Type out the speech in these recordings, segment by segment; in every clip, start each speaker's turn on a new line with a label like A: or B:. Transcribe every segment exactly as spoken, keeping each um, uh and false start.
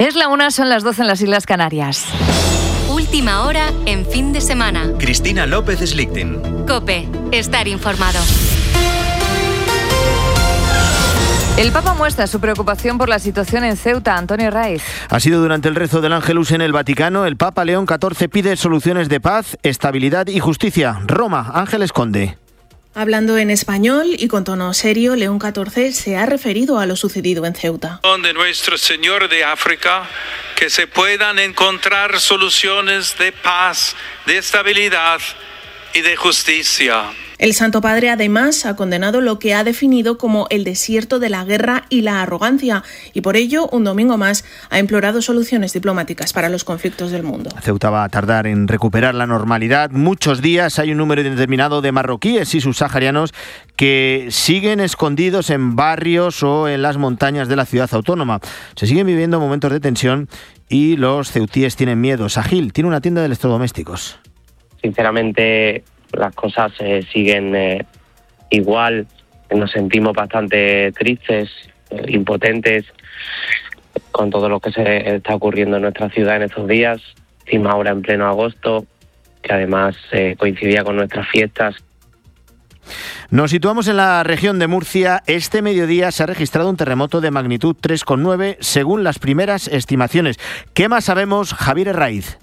A: Es la una, son las doce en las Islas Canarias.
B: Última hora en fin de semana.
C: Cristina López Slichting.
B: COPE. Estar informado.
A: El Papa muestra su preocupación por la situación en Ceuta. Antonio Raiz.
D: Ha sido durante el rezo del Ángelus en el Vaticano. El Papa León catorce pide soluciones de paz, estabilidad y justicia. Roma, Ángeles Conde.
E: Hablando en español y con tono serio, León catorce se ha referido a lo sucedido en Ceuta.
F: De Nuestro Señor de África, que se puedan encontrar soluciones de paz, de estabilidad y de justicia.
E: El Santo Padre además ha condenado lo que ha definido como el desierto de la guerra y la arrogancia y por ello, un domingo más, ha implorado soluciones diplomáticas para los conflictos del mundo.
D: Ceuta va a tardar en recuperar la normalidad muchos días. Hay un número indeterminado de marroquíes y subsaharianos que siguen escondidos en barrios o en las montañas de la ciudad autónoma. Se siguen viviendo momentos de tensión y los ceutíes tienen miedo. Sahil tiene una tienda de electrodomésticos.
G: Sinceramente, las cosas eh, siguen eh, igual, nos sentimos bastante tristes, eh, impotentes con todo lo que se está ocurriendo en nuestra ciudad en estos días, encima ahora en pleno agosto, que además eh, coincidía con nuestras fiestas.
D: Nos situamos en la región de Murcia. Este mediodía se ha registrado un terremoto de magnitud tres coma nueve según las primeras estimaciones. ¿Qué más sabemos, Javier Herraiz?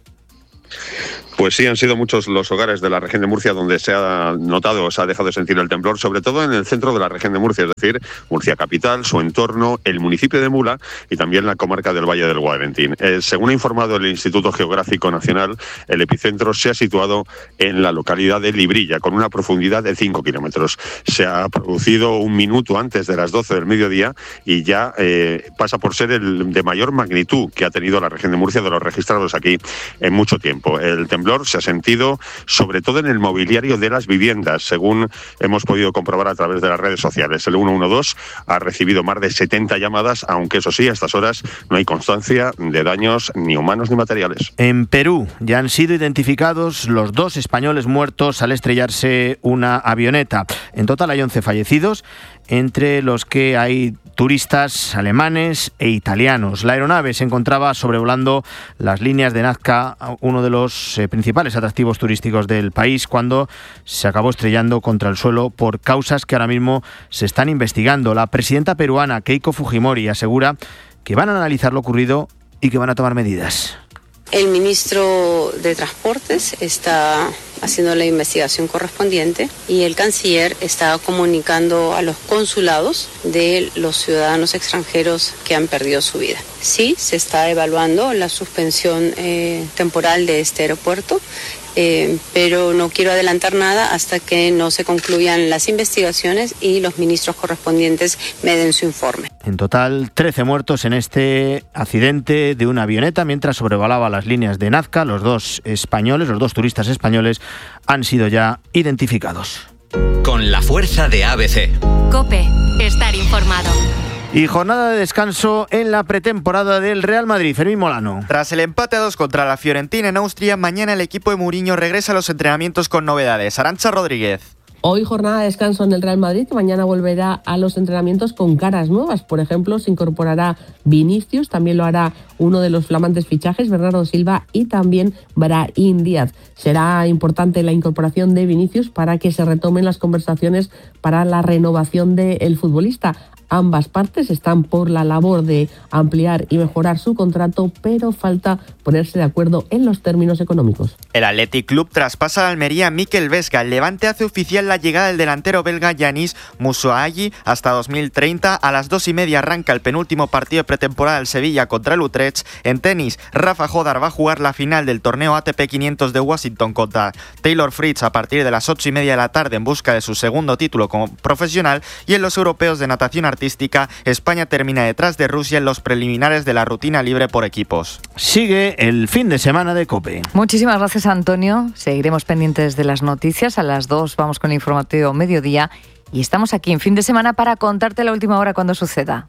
H: Pues sí, han sido muchos los hogares de la región de Murcia donde se ha notado, se ha dejado de sentir el temblor, sobre todo en el centro de la región de Murcia, es decir, Murcia capital, su entorno, el municipio de Mula y también la comarca del Valle del Guadalentín. Eh, según ha informado el Instituto Geográfico Nacional, el epicentro se ha situado en la localidad de Librilla, con una profundidad de cinco kilómetros. Se ha producido un minuto antes de las doce del mediodía y ya eh, pasa por ser el de mayor magnitud que ha tenido la región de Murcia de los registrados aquí en mucho tiempo. El temblor se ha sentido sobre todo en el mobiliario de las viviendas, según hemos podido comprobar a través de las redes sociales. El ciento doce ha recibido más de setenta llamadas, aunque eso sí, a estas horas no hay constancia de daños ni humanos ni materiales.
D: En Perú ya han sido identificados los dos españoles muertos al estrellarse una avioneta. En total hay once fallecidos, entre los que hay turistas alemanes e italianos. La aeronave se encontraba sobrevolando las líneas de Nazca, uno de los eh, principales atractivos turísticos del país, cuando se acabó estrellando contra el suelo por causas que ahora mismo se están investigando. La presidenta peruana, Keiko Fujimori, asegura que van a analizar lo ocurrido y que van a tomar medidas.
I: El ministro de Transportes está haciendo la investigación correspondiente y el canciller está comunicando a los consulados de los ciudadanos extranjeros que han perdido su vida. Sí, se está evaluando la suspensión eh, temporal de este aeropuerto, eh, pero no quiero adelantar nada hasta que no se concluyan las investigaciones y los ministros correspondientes me den su informe.
D: En total, trece muertos en este accidente de una avioneta mientras sobrevolaba las líneas de Nazca. Los dos españoles, los dos turistas españoles, han sido ya identificados.
C: Con la fuerza de A B C.
B: COPE. Estar informado.
D: Y jornada de descanso en la pretemporada del Real Madrid. Fermín Molano.
J: Tras el empate a dos contra la Fiorentina en Austria, mañana el equipo de Mourinho regresa a los entrenamientos con novedades. Arantxa Rodríguez.
K: Hoy jornada de descanso en el Real Madrid, que mañana volverá a los entrenamientos con caras nuevas. Por ejemplo, se incorporará Vinicius, también lo hará uno de los flamantes fichajes, Bernardo Silva, y también Brahim Díaz. Será importante la incorporación de Vinicius para que se retomen las conversaciones para la renovación del futbolista. Ambas partes están por la labor de ampliar y mejorar su contrato, pero falta ponerse de acuerdo en los términos económicos.
J: El Athletic Club traspasa a la Almería Mikel Vesga. El Levante hace oficial la llegada del delantero belga Yanis Musoagi hasta dos mil treinta. A las dos y media arranca el penúltimo partido de pretemporada del Sevilla contra el Utrecht. En tenis, Rafa Jodar va a jugar la final del torneo A T P quinientos de Washington contra Taylor Fritz a partir de las ocho y media de la tarde en busca de su segundo título como profesional. Y en los europeos de natación artística, España termina detrás de Rusia en los preliminares de la rutina libre por equipos.
D: Sigue el fin de semana de COPE.
A: Muchísimas gracias, Antonio. Seguiremos pendientes de las noticias. A las dos vamos con el informativo mediodía y estamos aquí en fin de semana para contarte la última hora cuando suceda.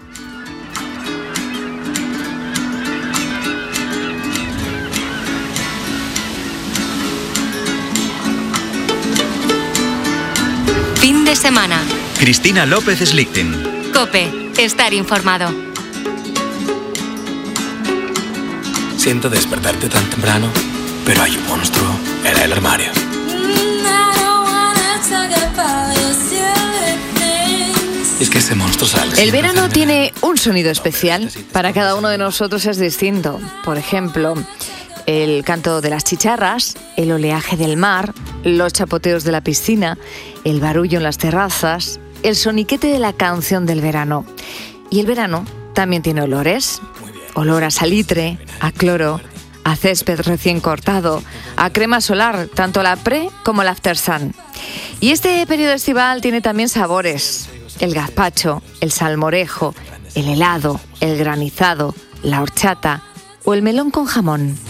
B: Fin de semana.
C: Cristina López Slichting.
B: COPE. Estar informado.
L: siente despertarte tan temprano, pero hay un monstruo en el armario. Y es que ese monstruo sale.
A: El verano tiene un sonido especial. Para cada uno de nosotros es distinto. Por ejemplo, el canto de las chicharras, el oleaje del mar, los chapoteos de la piscina, el barullo en las terrazas, el soniquete de la canción del verano. Y el verano también tiene olores. Olor a salitre, a cloro, a césped recién cortado, a crema solar, tanto la pre como la after sun. Y este periodo estival tiene también sabores. El gazpacho, el salmorejo, el helado, el granizado, la horchata o el melón con jamón.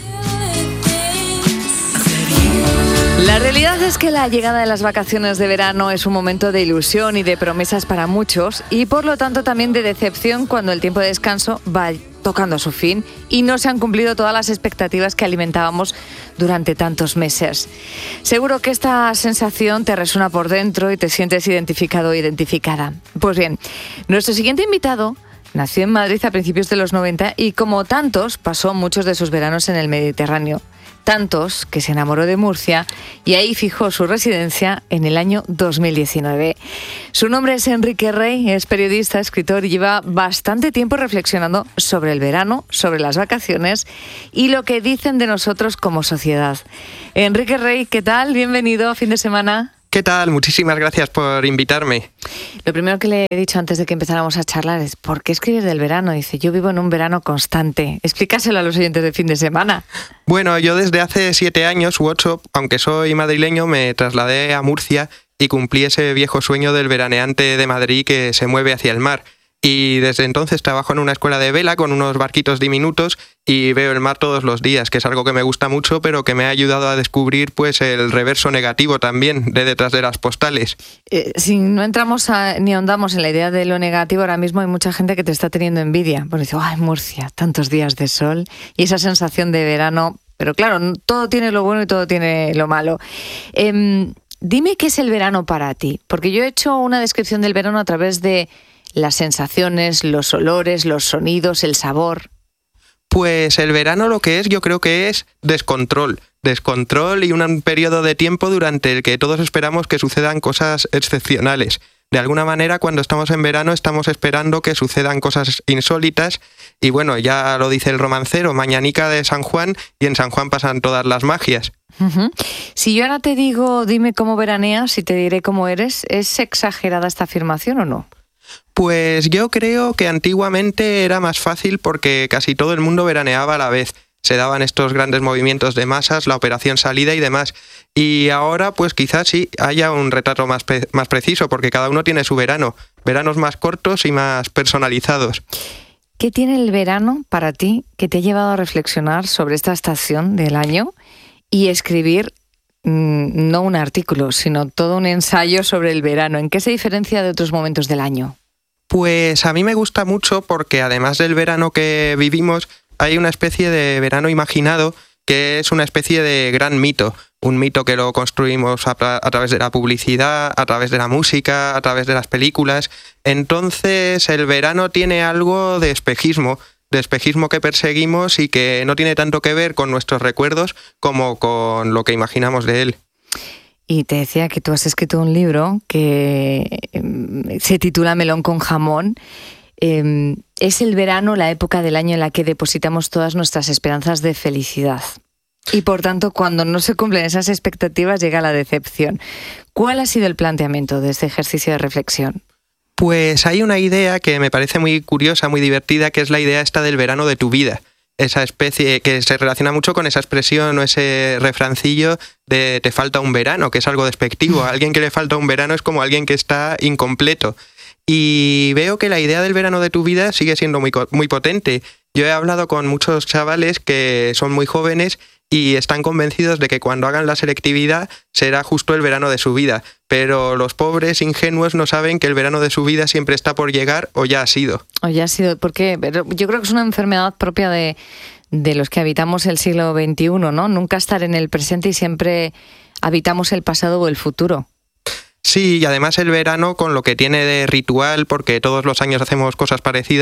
A: La realidad es que la llegada de las vacaciones de verano es un momento de ilusión y de promesas para muchos y por lo tanto también de decepción cuando el tiempo de descanso va tocando a su fin y no se han cumplido todas las expectativas que alimentábamos durante tantos meses. Seguro que esta sensación te resuena por dentro y te sientes identificado o identificada. Pues bien, nuestro siguiente invitado nació en Madrid a principios de los noventa y como tantos pasó muchos de sus veranos en el Mediterráneo. Tantos que se enamoró de Murcia y ahí fijó su residencia en el año dos mil diecinueve. Su nombre es Enrique Rey, es periodista, escritor y lleva bastante tiempo reflexionando sobre el verano, sobre las vacaciones y lo que dicen de nosotros como sociedad. Enrique Rey, ¿qué tal? Bienvenido a Fin de Semana.
M: ¿Qué tal? Muchísimas gracias por invitarme.
A: Lo primero que le he dicho antes de que empezáramos a charlar es ¿por qué escribes del verano? Dice, yo vivo en un verano constante. Explícaselo a los oyentes de Fin de Semana.
M: Bueno, yo desde hace siete años u ocho, aunque soy madrileño, me trasladé a Murcia y cumplí ese viejo sueño del veraneante de Madrid que se mueve hacia el mar. Y desde entonces trabajo en una escuela de vela con unos barquitos diminutos y veo el mar todos los días, que es algo que me gusta mucho, pero que me ha ayudado a descubrir pues el reverso negativo también de detrás de las postales.
A: Eh, si no entramos a, ni ahondamos en la idea de lo negativo, ahora mismo hay mucha gente que te está teniendo envidia. Porque dice, ay, Murcia, tantos días de sol y esa sensación de verano. Pero claro, todo tiene lo bueno y todo tiene lo malo. Eh, dime qué es el verano para ti, porque yo he hecho una descripción del verano a través de las sensaciones, los olores, los sonidos, el sabor.
M: Pues el verano lo que es, yo creo que es descontrol. Descontrol y un periodo de tiempo durante el que todos esperamos que sucedan cosas excepcionales. De alguna manera, cuando estamos en verano, estamos esperando que sucedan cosas insólitas. Y bueno, ya lo dice el romancero, mañanica de San Juan, y en San Juan pasan todas las magias.
A: Uh-huh. Si yo ahora te digo, dime cómo veraneas y te diré cómo eres, ¿es exagerada esta afirmación o no?
M: Pues yo creo que antiguamente era más fácil porque casi todo el mundo veraneaba a la vez. Se daban estos grandes movimientos de masas, la operación salida y demás. Y ahora pues quizás sí haya un retrato más, pe- más preciso porque cada uno tiene su verano. Veranos más cortos y más personalizados.
A: ¿Qué tiene el verano para ti que te ha llevado a reflexionar sobre esta estación del año y escribir mmm, no un artículo, sino todo un ensayo sobre el verano? ¿En qué se diferencia de otros momentos del año?
M: Pues a mí me gusta mucho porque además del verano que vivimos, hay una especie de verano imaginado que es una especie de gran mito. Un mito que lo construimos a, a través de la publicidad, a través de la música, a través de las películas. Entonces el verano tiene algo de espejismo, de espejismo que perseguimos y que no tiene tanto que ver con nuestros recuerdos como con lo que imaginamos de él.
A: Y te decía que tú has escrito un libro que se titula Melón con jamón. Eh, es el verano la época del año en la que depositamos todas nuestras esperanzas de felicidad. Y por tanto, cuando no se cumplen esas expectativas, llega la decepción. ¿Cuál ha sido el planteamiento de este ejercicio de reflexión?
M: Pues hay una idea que me parece muy curiosa, muy divertida, que es la idea esta del verano de tu vida. Esa especie que se relaciona mucho con esa expresión o ese refrancillo de te falta un verano, que es algo despectivo. A alguien que le falta un verano es como alguien que está incompleto. Y veo que la idea del verano de tu vida sigue siendo muy, muy potente. Yo he hablado con muchos chavales que son muy jóvenes y están convencidos de que cuando hagan la selectividad será justo el verano de su vida. Pero los pobres ingenuos no saben que el verano de su vida siempre está por llegar o ya ha sido.
A: O ya ha sido, porque yo creo que es una enfermedad propia de, de los que habitamos el siglo veintiuno, ¿no? Nunca estar en el presente y siempre habitamos el pasado o el futuro.
M: Sí, y además el verano, con lo que tiene de ritual, porque todos los años hacemos cosas parecidas,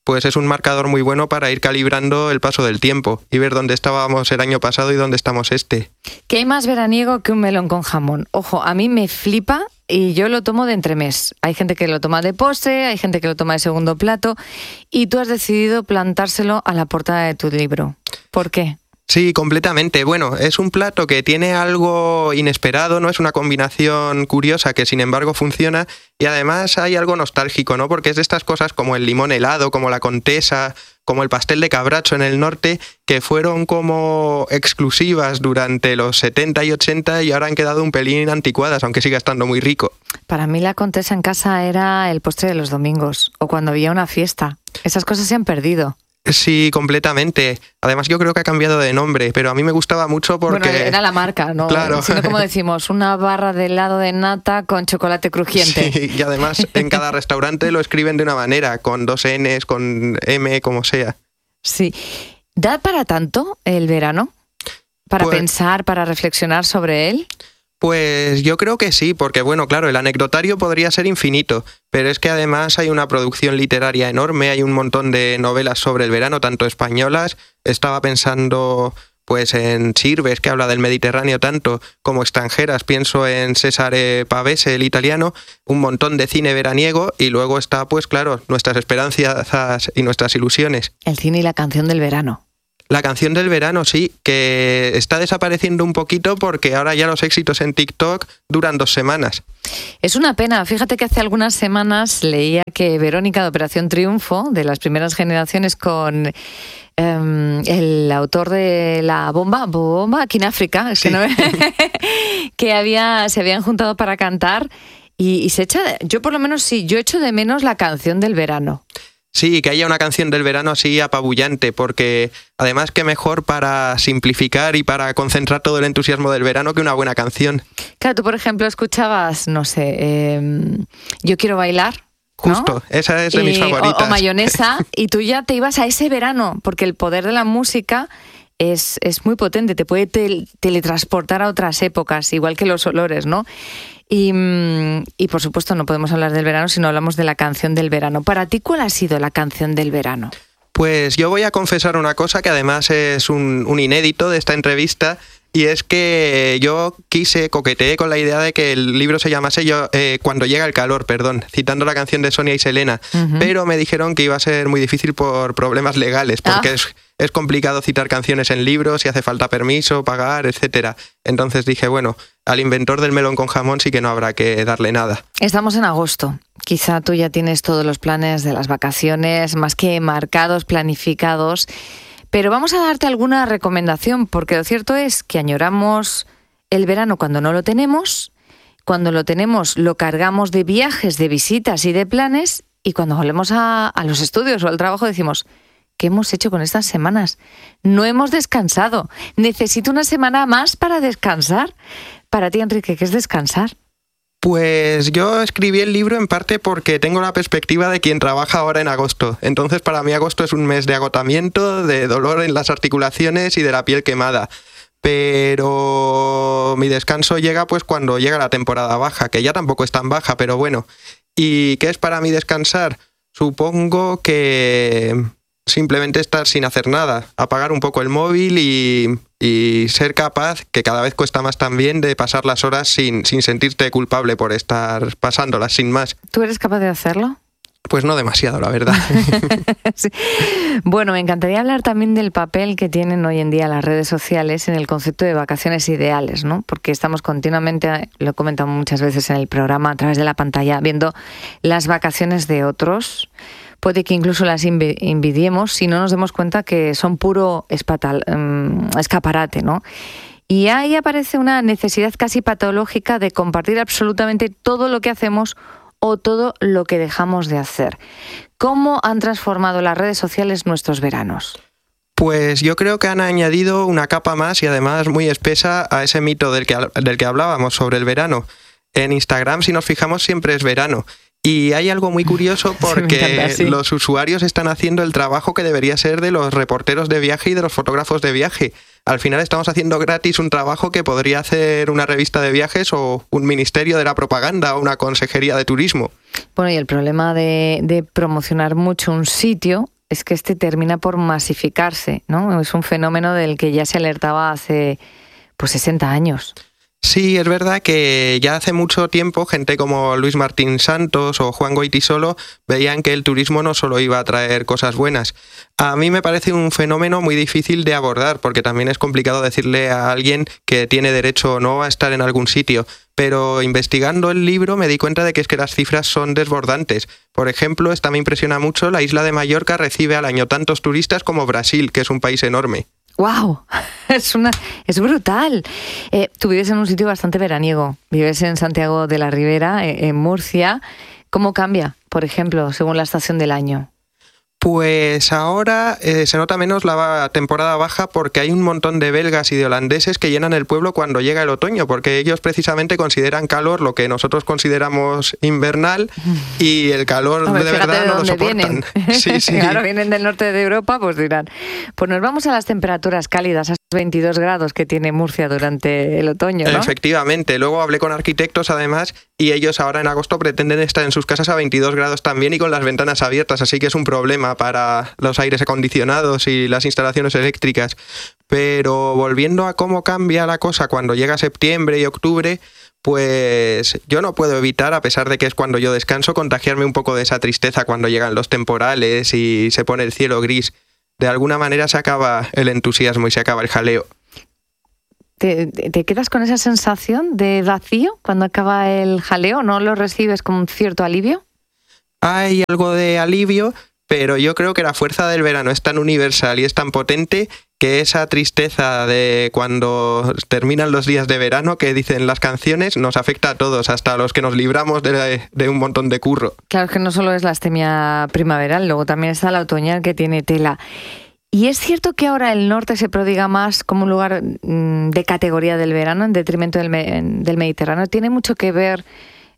M: pues es un marcador muy bueno para ir calibrando el paso del tiempo y ver dónde estábamos el año pasado y dónde estamos este.
A: ¿Qué hay más veraniego que un melón con jamón? Ojo, a mí me flipa y yo lo tomo de entremés. Hay gente que lo toma de postre, hay gente que lo toma de segundo plato y tú has decidido plantárselo a la portada de tu libro. ¿Por qué?
M: Sí, completamente. Bueno, es un plato que tiene algo inesperado, no es una combinación curiosa que sin embargo funciona y además hay algo nostálgico, ¿no? Porque es de estas cosas como el limón helado, como la Contesa, como el pastel de cabracho en el norte, que fueron como exclusivas durante los setenta y ochenta y ahora han quedado un pelín anticuadas, aunque siga estando muy rico.
A: Para mí la Contesa en casa era el postre de los domingos o cuando había una fiesta. Esas cosas se han perdido.
M: Sí, completamente. Además yo creo que ha cambiado de nombre, pero a mí me gustaba mucho porque...
A: Bueno, era la marca, ¿no?
M: Claro.
A: Sino como decimos, una barra de helado de nata con chocolate crujiente.
M: Sí, y además en cada restaurante lo escriben de una manera, con dos Ns, con M, como sea.
A: Sí. ¿Da para tanto el verano? ¿Para pues... pensar, para reflexionar sobre él?
M: Pues yo creo que sí, porque bueno, claro, el anecdotario podría ser infinito, pero es que además hay una producción literaria enorme, hay un montón de novelas sobre el verano, tanto españolas, estaba pensando pues en Sirves, que habla del Mediterráneo tanto, como extranjeras, pienso en Cesare Pavese, el italiano, un montón de cine veraniego y luego está pues claro, nuestras esperanzas y nuestras ilusiones.
A: El cine y la canción del verano.
M: La canción del verano, sí, que está desapareciendo un poquito porque ahora ya los éxitos en TikTok duran dos semanas.
A: Es una pena. Fíjate que hace algunas semanas leía que Verónica de Operación Triunfo, de las primeras generaciones con um, el autor de la bomba, bomba aquí en África, es sí. que, no... que había, se habían juntado para cantar y, y se echa, yo por lo menos sí, yo echo de menos la canción del verano.
M: Sí, que haya una canción del verano así apabullante, porque además que mejor para simplificar y para concentrar todo el entusiasmo del verano que una buena canción.
A: Claro, tú por ejemplo escuchabas, no sé, eh, Yo quiero bailar, ¿no?
M: Justo, esa es de
A: y,
M: mis favoritas.
A: O, o Mayonesa, y tú ya te ibas a ese verano, porque el poder de la música es, es muy potente, te puede tel- teletransportar a otras épocas, igual que los olores, ¿no? Y, y por supuesto no podemos hablar del verano si no hablamos de la canción del verano. Para ti, ¿cuál ha sido la canción del verano?
M: Pues yo voy a confesar una cosa que además es un, un inédito de esta entrevista, y es que yo quise, coqueteé con la idea de que el libro se llamase yo, eh, Cuando llega el calor, perdón, citando la canción de Sonia y Selena, uh-huh. pero me dijeron que iba a ser muy difícil por problemas legales, porque ah. es, es complicado citar canciones en libros y hace falta permiso, pagar, etcétera. Entonces dije, bueno, al inventor del melón con jamón sí que no habrá que darle nada.
A: Estamos en agosto. Quizá tú ya tienes todos los planes de las vacaciones más que marcados, planificados, pero vamos a darte alguna recomendación, porque lo cierto es que añoramos el verano cuando no lo tenemos, cuando lo tenemos lo cargamos de viajes, de visitas y de planes, y cuando volvemos a, a los estudios o al trabajo decimos, ¿qué hemos hecho con estas semanas? No hemos descansado. Necesito una semana más para descansar. Para ti, Enrique, ¿qué es descansar?
M: Pues yo escribí el libro en parte porque tengo la perspectiva de quien trabaja ahora en agosto. Entonces para mí agosto es un mes de agotamiento, de dolor en las articulaciones y de la piel quemada. Pero mi descanso llega pues cuando llega la temporada baja, que ya tampoco es tan baja, pero bueno. ¿Y qué es para mí descansar? Supongo que simplemente estar sin hacer nada, apagar un poco el móvil y, y ser capaz, que cada vez cuesta más también, de pasar las horas sin, sin sentirte culpable por estar pasándolas, sin más.
A: ¿Tú eres capaz de hacerlo?
M: Pues no demasiado, la verdad.
A: Sí. Bueno, me encantaría hablar también del papel que tienen hoy en día las redes sociales en el concepto de vacaciones ideales, ¿no? Porque estamos continuamente, lo he comentado muchas veces en el programa, a través de la pantalla, viendo las vacaciones de otros. Puede que incluso las envidiemos si no nos demos cuenta que son puro espatal, um, escaparate, ¿no? Y ahí aparece una necesidad casi patológica de compartir absolutamente todo lo que hacemos o todo lo que dejamos de hacer. ¿Cómo han transformado las redes sociales nuestros veranos?
M: Pues yo creo que han añadido una capa más y además muy espesa a ese mito del que, del que hablábamos sobre el verano. En Instagram, si nos fijamos, siempre es verano. Y hay algo muy curioso porque encanta, sí. Los usuarios están haciendo el trabajo que debería ser de los reporteros de viaje y de los fotógrafos de viaje. Al final estamos haciendo gratis un trabajo que podría hacer una revista de viajes o un ministerio de la propaganda o una consejería de turismo.
A: Bueno, y el problema de, de promocionar mucho un sitio es que este termina por masificarse, ¿no? Es un fenómeno del que ya se alertaba hace pues sesenta años.
M: Sí, es verdad que ya hace mucho tiempo gente como Luis Martín Santos o Juan Goytisolo veían que el turismo no solo iba a traer cosas buenas. A mí me parece un fenómeno muy difícil de abordar porque también es complicado decirle a alguien que tiene derecho o no a estar en algún sitio. Pero investigando el libro me di cuenta de que es que las cifras son desbordantes. Por ejemplo, esta me impresiona mucho, la isla de Mallorca recibe al año tantos turistas como Brasil, que es un país enorme.
A: ¡Wow! Es una, es brutal. Eh, tú vives en un sitio bastante veraniego. Vives en Santiago de la Ribera, eh, en Murcia. ¿Cómo cambia, por ejemplo, según la estación del año?
M: Pues ahora eh, se nota menos la temporada baja porque hay un montón de belgas y de holandeses que llenan el pueblo cuando llega el otoño, porque ellos precisamente consideran calor lo que nosotros consideramos invernal y el calor Hombre, de verdad de no lo soportan.
A: Sí, sí. Claro, vienen del norte de Europa, pues dirán. Pues nos vamos a las temperaturas cálidas, a esos veintidós grados que tiene Murcia durante el otoño, ¿no?
M: Efectivamente. Luego hablé con arquitectos además y ellos ahora en agosto pretenden estar en sus casas a veintidós grados también y con las ventanas abiertas, así que es un problema para los aires acondicionados y las instalaciones eléctricas. Pero volviendo a cómo cambia la cosa cuando llega septiembre y octubre, pues yo no puedo evitar, a pesar de que es cuando yo descanso, contagiarme un poco de esa tristeza cuando llegan los temporales y se pone el cielo gris. De alguna manera se acaba el entusiasmo y se acaba el jaleo.
A: ¿Te, te quedas con esa sensación de vacío cuando acaba el jaleo? ¿No lo recibes con un cierto alivio?
M: Hay algo de alivio, pero yo creo que la fuerza del verano es tan universal y es tan potente que esa tristeza de cuando terminan los días de verano, que dicen las canciones, nos afecta a todos, hasta a los que nos libramos de, de un montón de curro.
A: Claro que no solo es la astemia primaveral, luego también está la otoñal que tiene tela. ¿Y es cierto que ahora el norte se prodiga más como un lugar de categoría del verano en detrimento del, del Mediterráneo? ¿Tiene mucho que ver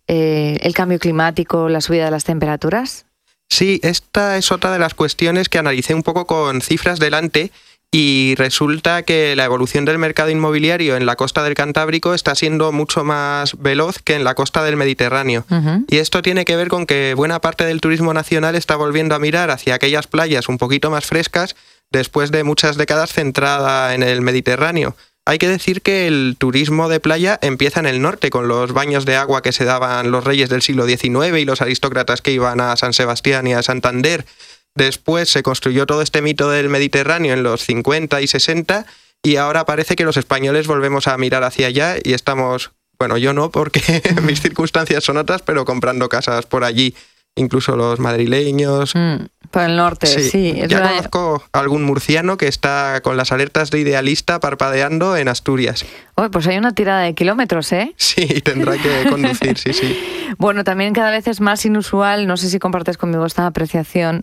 A: eh, el cambio climático, la subida de las temperaturas?
M: Sí, esta es otra de las cuestiones que analicé un poco con cifras delante y resulta que la evolución del mercado inmobiliario en la costa del Cantábrico está siendo mucho más veloz que en la costa del Mediterráneo. Uh-huh. Y esto tiene que ver con que buena parte del turismo nacional está volviendo a mirar hacia aquellas playas un poquito más frescas después de muchas décadas centrada en el Mediterráneo. Hay que decir que el turismo de playa empieza en el norte, con los baños de agua que se daban los reyes del siglo diecinueve y los aristócratas que iban a San Sebastián y a Santander. Después se construyó todo este mito del Mediterráneo en los cincuenta y sesenta y ahora parece que los españoles volvemos a mirar hacia allá y estamos, bueno, yo no porque mis circunstancias son otras, pero comprando casas por allí. Incluso los madrileños.
A: Mm, por el norte, sí. sí es
M: ya
A: verdad.
M: Conozco a algún murciano que está con las alertas de idealista parpadeando en Asturias.
A: Oh, pues hay una tirada de kilómetros, ¿eh?
M: Sí, tendrá que conducir, sí, sí.
A: Bueno, también cada vez es más inusual, no sé si compartes conmigo esta apreciación,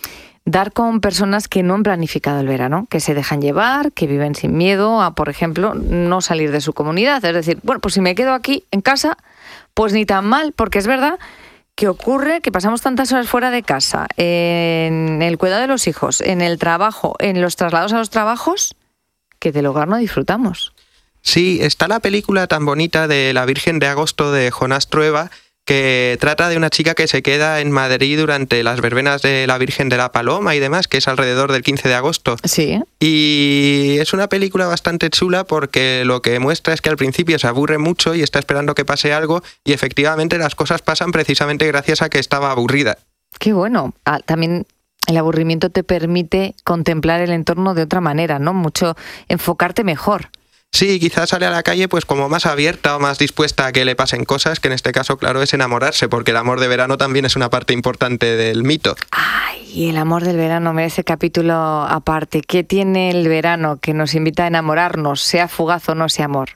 A: dar con personas que no han planificado el verano, que se dejan llevar, que viven sin miedo a, por ejemplo, no salir de su comunidad. Es decir, bueno, pues si me quedo aquí en casa, pues ni tan mal, porque es verdad que ocurre que pasamos tantas horas fuera de casa, en el cuidado de los hijos, en el trabajo, en los traslados a los trabajos, que del hogar no disfrutamos.
M: Sí, está la película tan bonita de La Virgen de Agosto de Jonás Trueba, que trata de una chica que se queda en Madrid durante las verbenas de la Virgen de la Paloma y demás, que es alrededor del quince de agosto.
A: Sí.
M: Y es una película bastante chula porque lo que muestra es que al principio se aburre mucho y está esperando que pase algo y efectivamente las cosas pasan precisamente gracias a que estaba aburrida.
A: Qué bueno. Ah, también el aburrimiento te permite contemplar el entorno de otra manera, ¿no? Mucho enfocarte mejor.
M: Sí, quizás sale a la calle pues como más abierta o más dispuesta a que le pasen cosas, que en este caso, claro, es enamorarse, porque el amor de verano también es una parte importante del mito.
A: Ay, el amor del verano merece capítulo aparte. ¿Qué tiene el verano que nos invita a enamorarnos, sea fugaz o no sea amor?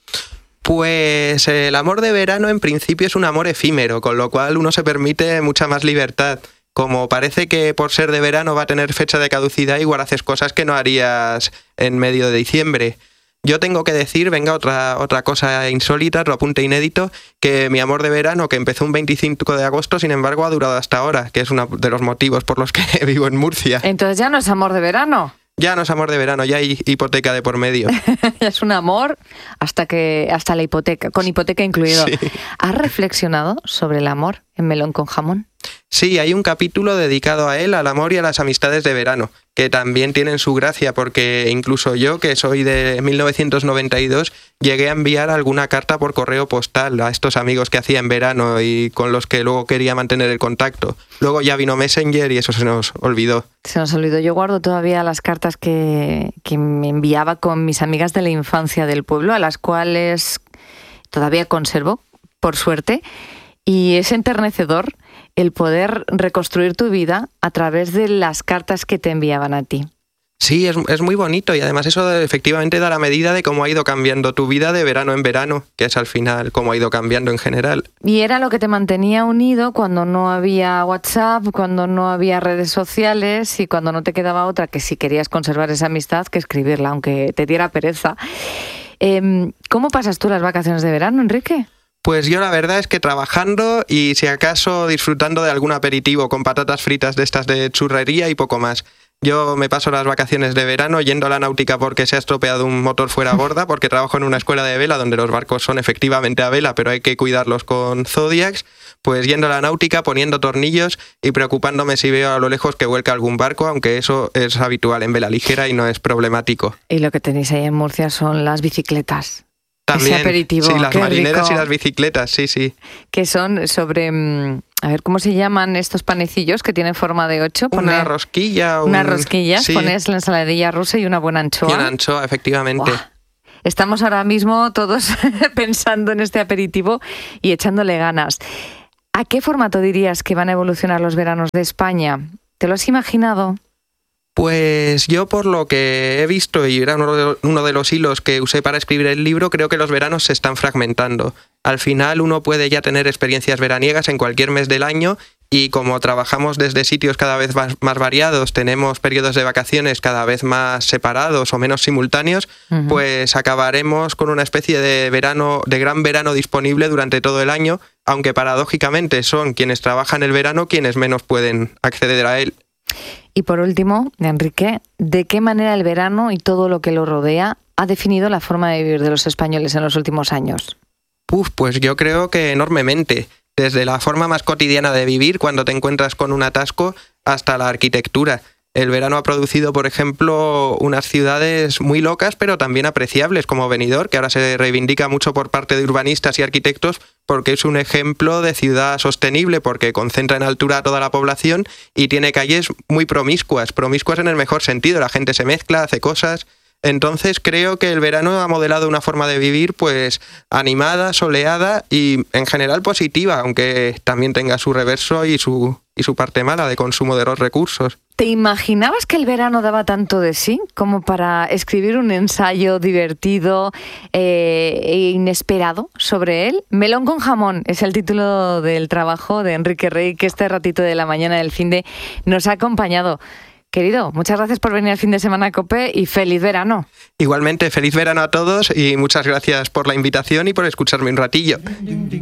M: Pues el amor de verano en principio es un amor efímero, con lo cual uno se permite mucha más libertad. Como parece que por ser de verano va a tener fecha de caducidad, igual haces cosas que no harías en medio de diciembre. Yo tengo que decir, venga, otra, otra cosa insólita, otro apunte inédito, que mi amor de verano, que empezó un veinticinco de agosto, sin embargo, ha durado hasta ahora, que es uno de los motivos por los que vivo en Murcia.
A: Entonces ya no es amor de verano.
M: Ya no es amor de verano, ya hay hipoteca de por medio.
A: Ya es un amor hasta que hasta la hipoteca, con hipoteca incluido.
M: Sí.
A: ¿Has reflexionado sobre el amor en Melón con Jamón.
M: Sí, hay un capítulo dedicado a él, al amor y a las amistades de verano, que también tienen su gracia, porque incluso yo, que soy de mil novecientos noventa y dos, llegué a enviar alguna carta por correo postal a estos amigos que hacía en verano y con los que luego quería mantener el contacto. Luego ya vino Messenger y eso se nos olvidó.
A: Se nos olvidó. Yo guardo todavía las cartas que, que me enviaba con mis amigas de la infancia del pueblo, a las cuales todavía conservo, por suerte, y es enternecedor el poder reconstruir tu vida a través de las cartas que te enviaban a ti.
M: Sí, es, es muy bonito y además eso efectivamente da la medida de cómo ha ido cambiando tu vida de verano en verano, que es al final cómo ha ido cambiando en general.
A: Y era lo que te mantenía unido cuando no había WhatsApp, cuando no había redes sociales y cuando no te quedaba otra que si querías conservar esa amistad que escribirla, aunque te diera pereza. Eh, ¿Cómo pasas tú las vacaciones de verano, Enrique?
M: Pues yo la verdad es que trabajando y si acaso disfrutando de algún aperitivo con patatas fritas de estas de churrería y poco más. Yo me paso las vacaciones de verano yendo a la náutica porque se ha estropeado un motor fuera borda, porque trabajo en una escuela de vela donde los barcos son efectivamente a vela, pero hay que cuidarlos con Zodiacs, pues yendo a la náutica, poniendo tornillos y preocupándome si veo a lo lejos que vuelca algún barco, aunque eso es habitual en vela ligera y no es problemático.
A: Y lo que tenéis ahí en Murcia son las bicicletas.
M: También,
A: ese aperitivo,
M: sí, las marineras
A: rico.
M: Y las bicicletas, sí, sí.
A: Que son sobre, a ver, ¿cómo se llaman estos panecillos que tienen forma de ocho?
M: Poner, una rosquilla.
A: Una
M: un,
A: rosquilla,
M: sí.
A: Pones la ensaladilla rusa y una buena anchoa.
M: Y una anchoa, efectivamente.
A: ¡Buah! Estamos ahora mismo todos pensando en este aperitivo y echándole ganas. ¿A qué formato dirías que van a evolucionar los veranos de España? ¿Te lo has imaginado?
M: Pues yo por lo que he visto y era uno de los hilos que usé para escribir el libro, creo que los veranos se están fragmentando. Al final uno puede ya tener experiencias veraniegas en cualquier mes del año y como trabajamos desde sitios cada vez más, más variados, tenemos periodos de vacaciones cada vez más separados o menos simultáneos, uh-huh. pues acabaremos con una especie de verano, de gran verano disponible durante todo el año, aunque paradójicamente son quienes trabajan el verano quienes menos pueden acceder a él.
A: Y por último, Enrique, ¿de qué manera el verano y todo lo que lo rodea ha definido la forma de vivir de los españoles en los últimos años?
M: Uf, pues yo creo que enormemente. Desde la forma más cotidiana de vivir, cuando te encuentras con un atasco, hasta la arquitectura. El verano ha producido, por ejemplo, unas ciudades muy locas, pero también apreciables, como Benidorm, que ahora se reivindica mucho por parte de urbanistas y arquitectos, porque es un ejemplo de ciudad sostenible, porque concentra en altura a toda la población y tiene calles muy promiscuas, promiscuas en el mejor sentido, la gente se mezcla, hace cosas. Entonces creo que el verano ha modelado una forma de vivir pues animada, soleada y en general positiva, aunque también tenga su reverso y su, y su parte mala de consumo de los recursos.
A: ¿Te imaginabas que el verano daba tanto de sí como para escribir un ensayo divertido eh, e inesperado sobre él? Melón con jamón es el título del trabajo de Enrique Rey, que este ratito de la mañana del finde nos ha acompañado. Querido, muchas gracias por venir al fin de semana a COPE y feliz verano.
M: Igualmente, feliz verano a todos y muchas gracias por la invitación y por escucharme un ratillo.